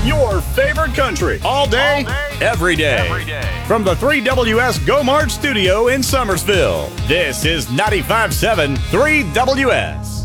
Your favorite country. All day, every day. From the 3WS Go Mart studio in Summersville, this is 95.7 3WS.